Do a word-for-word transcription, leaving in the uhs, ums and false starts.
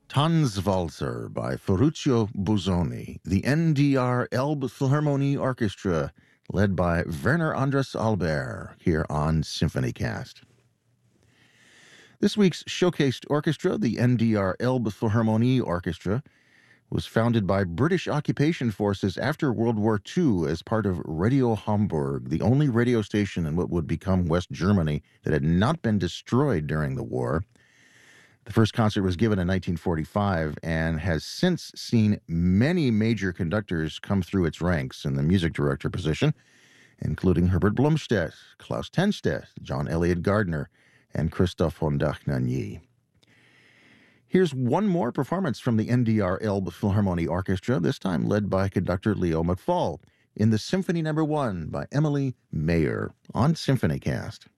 Tanzwalzer by Ferruccio Busoni, the N D R Elbe Philharmonie Orchestra, led by Werner Andras Albert, here on SymphonyCast. This week's showcased orchestra, the N D R Elbe Philharmonie Orchestra, was founded by British occupation forces after World War Two as part of Radio Hamburg, the only radio station in what would become West Germany that had not been destroyed during the war. The first concert was given in nineteen forty-five and has since seen many major conductors come through its ranks in the music director position, including Herbert Blomstedt, Klaus Tenstedt, John Elliott Gardner, and Christophe von Dachnagny. Here's one more performance from the N D R Elbe Philharmonie Orchestra, this time led by conductor Leo McFall, in the Symphony Number One by Emily Mayer on SymphonyCast.